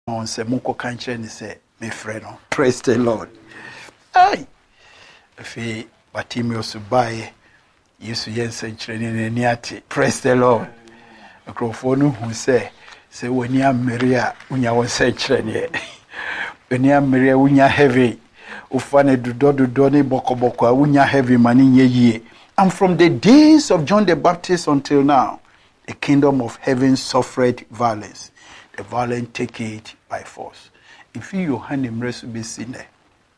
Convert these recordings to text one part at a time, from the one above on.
on se munko kanche ni se me friend. Praise the Lord. Ay. Fi Bartimaeus bae Yesu yense nkyerene ni ate. Praise the Lord. Mikrofonu hu se woni amere a unya wonse nkyerene. Woni amere unya heavy. Ufane dudo ni boko a unya heavy mani nyeyie. And from the days of John the Baptist until now, the kingdom of heaven suffered violence. The violent take it by force. If you hand him rest be seen there.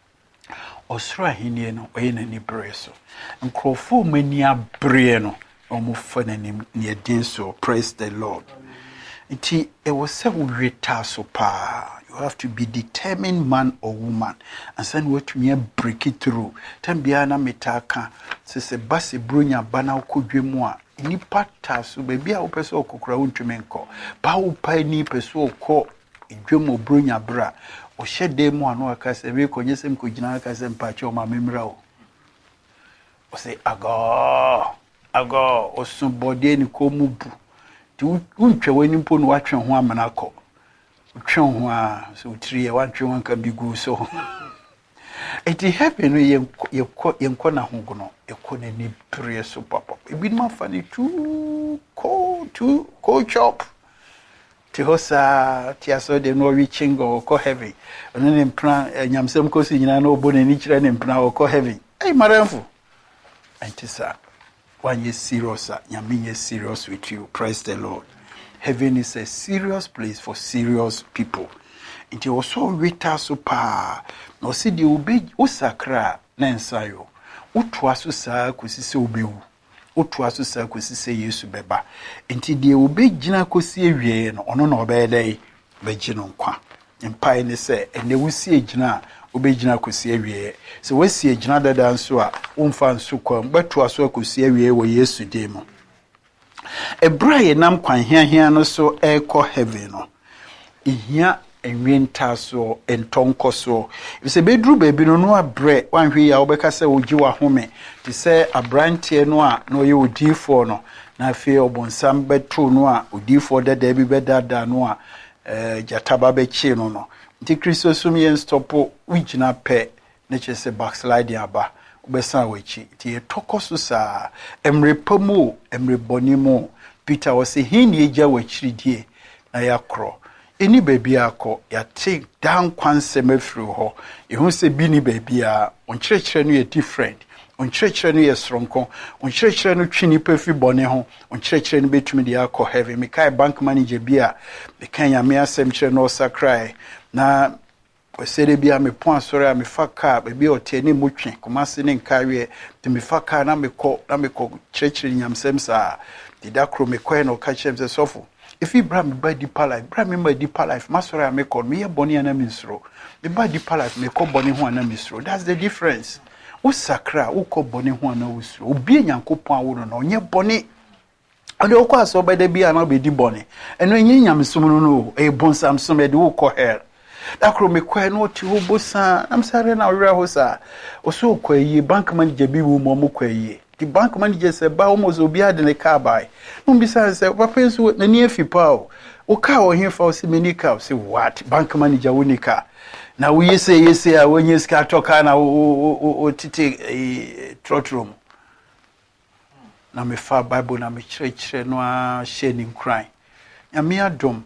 Osra hini no oyena ni breso. Nkrofo mani abre no omo ni edin so. Praise the Lord. Iti e was say we so pa. You have to be determined man or woman and send what me break it through. Tambia na metaka se base brunya bana okodwemu a ni pata so baby a opese okokora wontweme nko. Ba wo pa ni pese okọ edwemu brunya bra. O shede mu anu aka se we konyesem kogina aka se mpache o ma memra o. O say ago o sun body ni ko mu bu. Ti untwe wani mpo no watwe ho amana akọ. Utwe ho a so utrie watwe ho kan bigu so. Eti happen yenko na ho no ekọ na ni pere so papa. Ebi ma fa ni too cold chop. Ti hosa ti aso de no reaching go ko heavy. Ono ne mpran nyamsem ko si nyina na obo na ni kire ne mpran ko heavy. Hey maramfo. Antisa. When you're serious, you're serious with you. Praise the Lord. Heaven is a serious place for serious people. It also wita so pa. No see the obe usakra nensayo. Utwasu sa kusise obewu. Utwasu sa kusise Yesu beba. Enti the obe jina kosi ewie no ono na obede be jino nkwa. Mpa ni se ene wusi ejina obejina kosi ewie so wasi ejina dada nso a umfa nso kwa beto aso kosi ewie wo Yesu demo ebraye nam kwan hia no so eko heaven no ihia enwenta so entonko so se bedru baby no abre wanhwe ya obeka se ogi wa home ti se abrantie no a no ye odifo no na afi obonsam beto no a odifo dada bi bedada no a jataba be chi no Nti Kristo sumi yen stopo wijina pe neche se backslide aba ubesa wechi ti etokoso sa emre pamu emre bonimo Peter was say hini eja wechiridie na yakro eni baby akọ ya take down kwanse mefiri ho ehun se bi ni baby a onkyerechire no ye different onkyerechire no ye stronko onkyerechire no twini pefi bone ho onkyerechire no betumi de akọ heaven mekai bank manager bia mekan ya me asem kire no sakrai na kwesere bia me pon asore a me faka baby oteni mutwe komase ne nkawe te me faka na me kọ kyerechire nyamsem sa didakro me kọ no ka kyerem se sofo if Ibrahim by deeper life Ibrahim by deeper life masore a me kọ me ye boni ana misro me by deeper life me kọ boni ho ana misro that's the difference usakra ukọ boni ho ana usro obi enyankopon awo no onye boni ade okọ aso by the bia na be di boni eno enye nyamsom no e bonsam so me de ukọ hell dakro me kwa no ti hobosa am sare na wura ho sa oso kwa yi bank manager bi wo mo kwa yi the bank manager say ba almost obi ade ne car buy no be say papa nso na ni afipa o car o hin fa o se menika say what bank manager wonika na we yese a wonye ska toka na o tite trotrom na me fa bible na me kire no a shedding cry ya me adom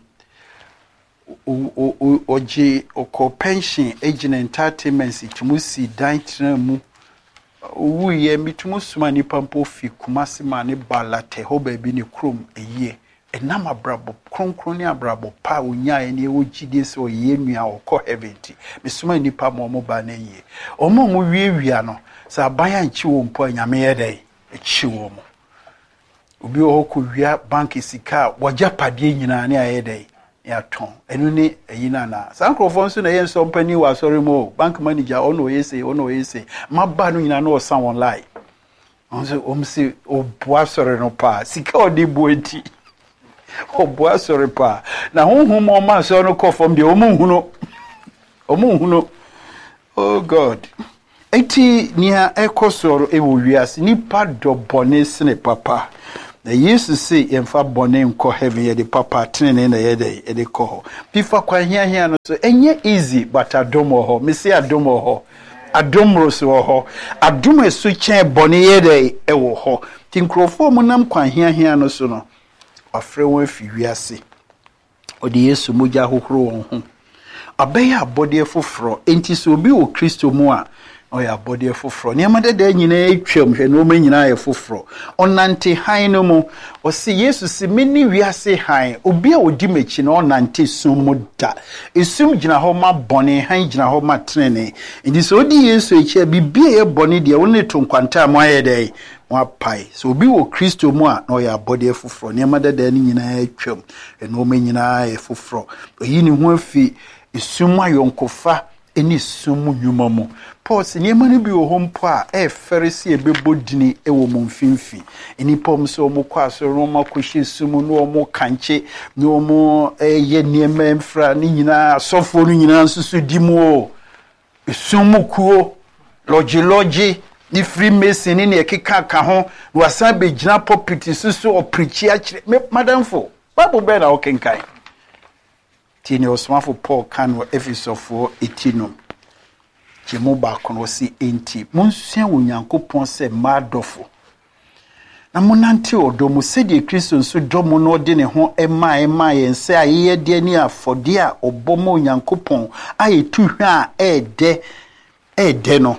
oji oko pension agent entertainment itumusi dan mu wuye mitumusuma ni pampo fi kumasi ma ne balate ho ba bi ne krom eye enama brabo kronkron ni abrabo pa onya ene ogide se oye nua okọ heaventi misuma ni pa mo ba na eye omo mo wiewia no sa banya nchi wo mpo anyame yedai echi wo mo obi o ko wia bank sika wajapade nyina ne ayedai ya ton enu ni eyina na sankrofo nso na yenso mpani wa sorry mo bank manager ono yese maba no nyina na o san online onse omsi oboa sorry no pa sika odi boeti oboa sorry pa na honhum mo ma so no kofom de omunhuno oh god eti nia ekosoro ewo wiase ni pado bone sene papa na yesu se yemfa bone nko heaven ye de papa tene na ye de ko ho pifa kwa hia no so enye easy but adomo ho me se adomo ho adomro so ho adom esu chen bone ye de ewo ho tinkrofo mu nam kwa hia no so no afre won fi wiase odi yesu moja hohoro won ho abaya abode foforo enti so obi o kristo mu a oya abode foforo niam deda nyina etwam hwe no ma nyina ye foforo onante han no mu o se yesu se meni wiase han obi a odi machi no onante sum da esum gina ho ma bone han gina ho ma trene enti so odi yesu echi bibia ye bone de woni to nkwanta mo aye dai mo pai so obi wo kristo mu a no ya abode foforo niam deda ni nyina etwam no ma nyina ye foforo oyi ni ho afi esum ayonkofa eni sum nyuma mu Paul se niema no bi wo hompo a ferisi ebebodini ewo mo mfimfi eni pom so mo kwa so no makohye sum no mo kanche no mo ye niema mfra ni nyina asofo no nyina nsusu di mu o sum kuo logi ni freemason ni ekeka ka ho wasa be gina pulpit susu o preachi a kire madamfo bible be na okenkai tini osmafo Paul kan wo Efesofo 18 Chemo ba kono si enti monsua wonyankopon se madofo na monante odomo sedi Kristo nso domo no de ne ho ema yense aye de ani afode a obomo onyankopon aye tuhwe a ede no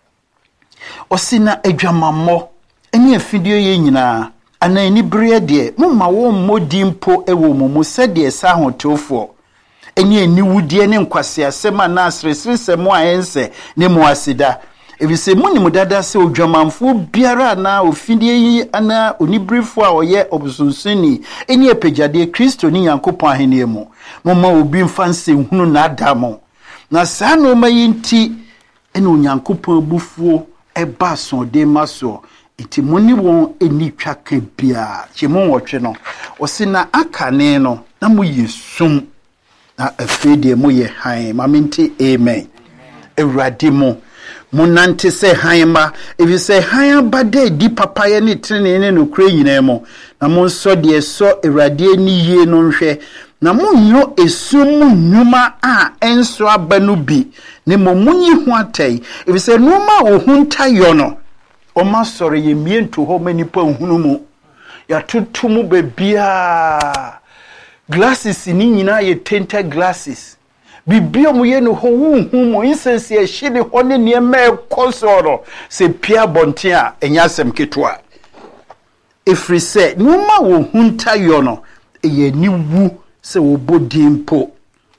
osina adwamammo eni afidie ye nyina ana eni bere de momma wo mmodi mpo ewo mumu sedi sa hotofo eni wudie ne nkwase asema na asresresem a ense ne mo asida ebise muni mudada se odwamanfo biara na ofidie yi ana onibrifo a oye obusunsuni eni epejade Kristo ni Yankopon ahene mu momma obi mfanse hunu na adamo na saa no mayinti eni Onyankopon bufuo eba so de maso iti muni won eni twaka bia chemo wotwe no osina akane no na mo yesum na afede mo ye han mamenti amen ewrade mo munante se han ma ebi se han abade di papa ye ne trene ne no kure nyina mo na mo nso de so ewrade ni yie no nhwe na mo nyo esum nnuma a enso abanu bi ne mo munyi ho atai ebi se numa ohunta yo no o ma sore ye miento ho manipa nhunu mu ya tutumu bebia glasses ni nyina ye tinted glasses bibia mu ye no ho hu mo insense ye hye ho ne niema ekosoro se pia bonte a enya asem ketwa efri se numa wo hunta yo no ye ni wu se wo bodimpo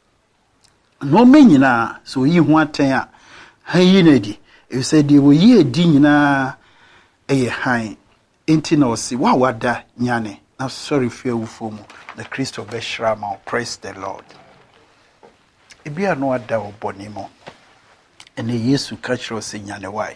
no me nyina so yi ho aten a han yi na di e se di wo yi edi nyina eye han enti na o si wa wada nyane na sorry fear wu fomu the Christ of Beshrama, praise the Lord. Ebia no ada obonimo. Ene Yesu kachiro se nyane wai.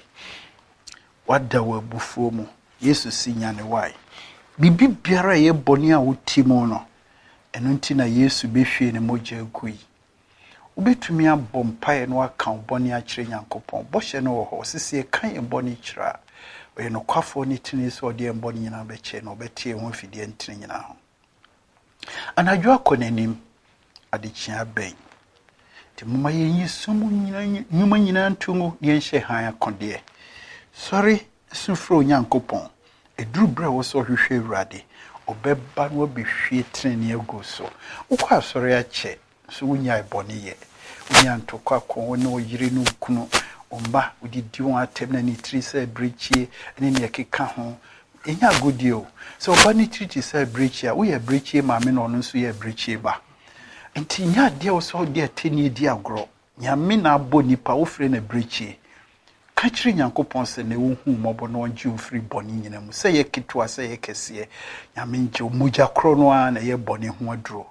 Wada wa bufuo mu. Yesu si nyane wai. Bibi biara ye boni a wotimo no. Eno nti na Yesu behwe ne moja agui. Ubetumi abɔ mpae no aka boni a kyerɛ Nyankopɔn. Bɔhye no wo ho sisi e kan boni kyerɛ. Oye no kwafo ni tini so ode boni nyina be kye no betie ho fidie ntini nyina ho. Anadwo akonanim adechia ben ti mama yenyi sumu nyuma nyina ntungu ye nhye han akode sorry sufro Nyankopon eduru bra wo so hwehwe Awurade obeba no behwie trene agu so ukwa sorry ache so wunya ibone ye wunya ntokwa ko ne oyire no kunu omba udidi won atem na ni trise breachie ne ne keka ho enya godio so bani treaty say breach ya we ya breach ma me no nso ya breach ba enti nya de o so de ateni di agro nya me na abo nipa wo frɛ na breach ka kire Nyankopon se na wo hu mobo no onje ofri boni nyina mu se ye kitwa se ye kese nya me nje moja kro no a na ye boni ho aduro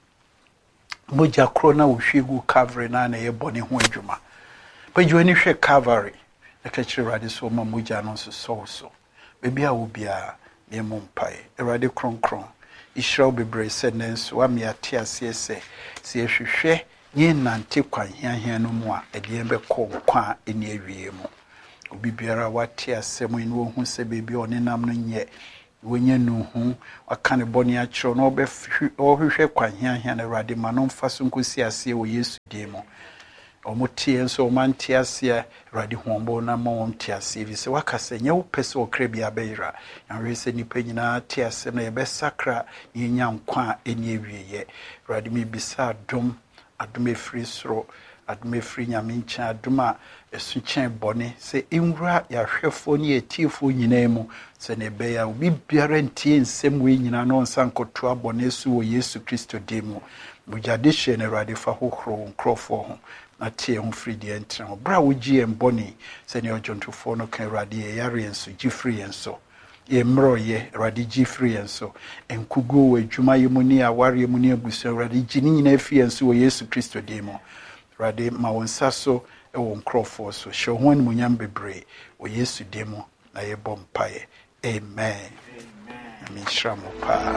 moja kro na wo hwegu Calvary na ye boni ho adwuma pa jwani hwe Calvary na ka kire rade so ma moja no so Baby a ubia ne mompae Awurade kronkron Israel bebre se nenso wa me ate ase se ehwehwe nye nante kwan hiahia no mu a ede be kɔ kwa eni awie mu obi biara wate asɛm ni wo hu se baby one nam no nye wenye no hu akane boni akiro no obehwehwe kwanhiahia na Awurade ma no mfa so nkosi ase wo Yesu dimo omutie nso omantie ase Awurade hombo na ma wontie ase bi se wakase nye wo pese okra bi abeyira na se nipa nyina tie ase na yebesakra yenya nkwa eni ewieye Awurade mi bisa adom efiri soro adom efiri nyame nkyɛn adom a esu kyɛn bɔne sɛ enwura yahwefo ne etifo nyinaa mu sɛ ne bɛya obi biara ntie nsɛm we nyinaa no nsankoto abɔne so wɔ Yesu Kristo dim mu mujade hye ne Awurade fa hohoro nkrɔfo ho na tie ho firi deɛ ntra bra wogie mbɔne sɛ ne ɔdwontofo no ka Awurade yare enso gifiri enso emroye Awurade gifiri enso enkugo wɔ adwuma yemu ne aware yemu ne abusu Awurade gini nyina fi enso wɔ Yesu Kristo dim mu Awurade ma wonsa so ewo nkrɔfo so hye ho animunyam bebre wɔ Yesu dim mu na yɛbɔ mpae amen amen shamo pa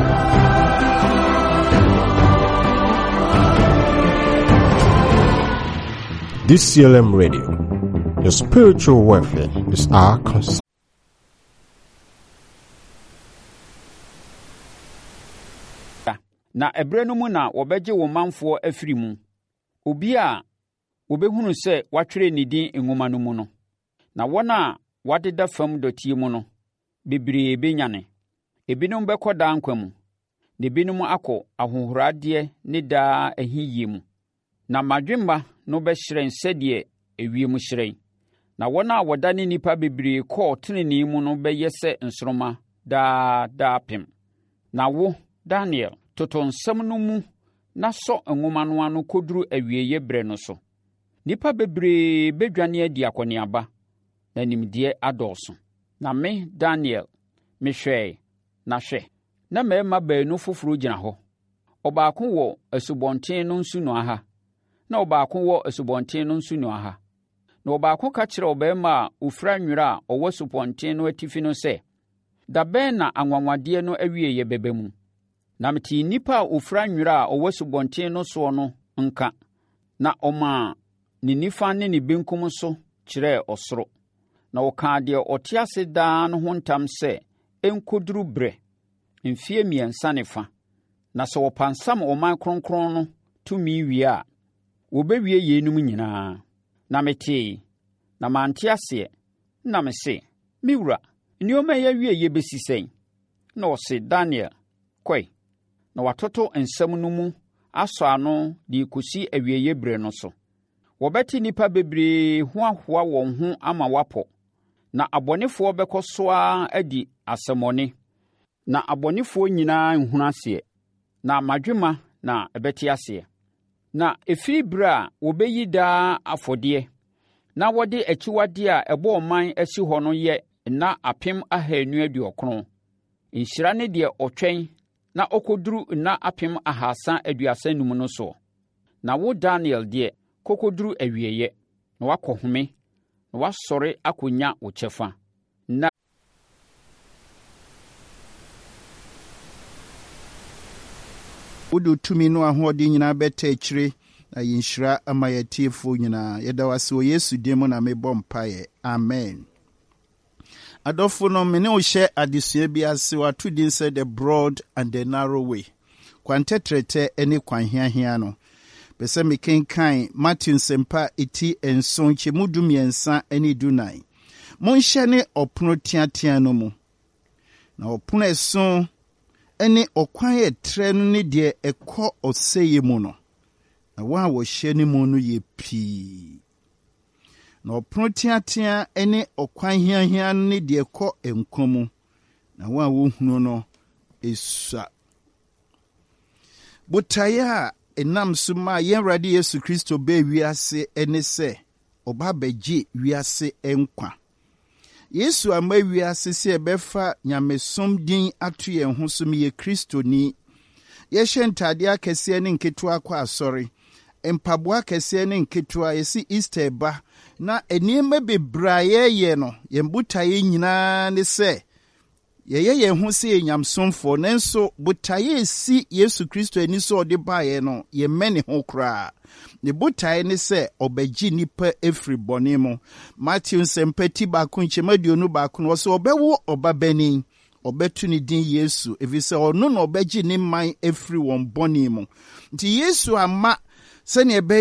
DCLM Radio, your spiritual welfare is our concern. Na ebre no mu na wobegye wo manfo afiri mu obi a wobehunu se watwere ne din nwoma no mu no na wona wadeda fam dotie mu no bebree benyane ebinom bekɔ nkwa mu na ebinom akɔ ahohorade ne daa ahiyie mu na madwemba no bɛhyerɛn sɛdeɛ ewiem hyerɛn na wɔna wɔda ne nipa bebree kɔ tenenee mu no bɛyɛ sɛ nsoroma daa pem na wo Daniel toto nsɛm no mu na sɔ nwoma no ano koduru awieye brɛ no so nipa bebree bedwane adi akɔneaba na nimdeɛ adɔɔso na me Daniel mehwɛ na hwɛ na mmarima baanu foforo gyina hɔ ɔbaako wɔ asubɔnten no nsu no aha na ɔbaako wɔ asubɔnten no nsu no aha na ɔbaako ka kyerɛ ɔbarima a ofira nwera a ɔwɔ asubɔnten no atifi no sɛ da bɛn na anwanwadeɛ no awieyɛ bɛbɛ mu na mete nipa a ofira nwera a ɔwɔ asubɔnten no soɔ no nka na ɔma ne nifa ne ne benkum so kyerɛ ɔsoro na ɔka deɛ ɔte ase daa no ho ntam sɛ enkoduru brɛ mfie mmiɛnsa ne fa na sɛ wɔpansam ɔman kronkron no tumi wie a wɔbɛwie yeinom nyinaa na metee na mante aseɛ na mese miwura nneɛma yɛwie yɛbɛsi sɛn na ɔse Daniel kɔe na watoto nsɛm no mu asɔ ano de kosi awieye brɛ no so wɔbɛte nipa bebree ho ahoa wɔn ho ama wapɔ na abɔnefoɔ bɛkɔ soa adi asɛmɔne na abɔnefoɔ nyinaa nhunu aseɛ na madwema na ɛbɛte aseɛ na efiri bere a wɔbɛyi daa afɔdeɛ na wɔde akyiwadeɛ a ɛbɔ ɔman asi hɔ no yɛ na apem 290 nhyira ne deɛ ɔtwɛn na ɔkɔduru na apem 335 no so na wo Daniel deɛ kɔkɔduru awieyɛ na wakɔ home na wasɔre akɔnya wo kyɛfa na wodo tumi no ahoɔden nyinaa bɛta akyire na yɛnhyira ama yɛtiefo nyinaa yɛda wase wɔ Yesu din mu na mebɔ mpaeɛ amen adɔfo no me ne wo hyɛ adesua bi ase wato din sɛ the broad and the narrow way kwantɛtrɛtɛ ne kwanhiahia no pɛ sɛ mekenkan Matthew nsɛmpa eti nson kyɛmu 13:14 monhyɛ ne ɔpono teatea no mu na ɔpono ɛso ɛne ɔkwan ɛtrɛ no ne deɛ ɛkɔ ɔsɛe mu no na wɔn a wɔhyɛ ne mu no yɛ pii na ɔpono teatea ɛne ɔkwan hiahia no ne deɛ ɛkɔ nkwa mu na wɔn a wɔhunu no esua botaeɛ a ɛnam so ma yɛn Awurade Yesu Kristo bɛɛ wiase ɛne sɛ ɔba bɛgye wiase nkwa Yesu ama wiase sɛ ɛbɛfa nyamesom din ato yɛn ho so yɛ Kristoni yɛhyɛ ntadeɛ akɛseɛ ne nketewa kɔ asɔre mpaboa akɛseɛ ne nketewa yɛsi Easter ba na nneɛma bebree yɛyɛ no yɛn botaeɛ nyinaa ne sɛ yɛyɛ yɛn ho sɛ yɛnyamsomfoɔ nanso botaeɛ si Yesu Kristo ani sɛ ɔde baeɛ no yɛmmɛ ne ho koraa ne botaeɛ ne sɛ ɔbɛgye nipa efiri bɔne mu Matthew nsɛmpa ti baako nkyɛm 21 no wɔ sɛ ɔbɛwo ɔbabani ɔbɛto ne din Yesu ɛfiri sɛ ɔno na ɔbɛgye ne man afiri wɔn bɔne mu. Nti Yesu ama sɛnea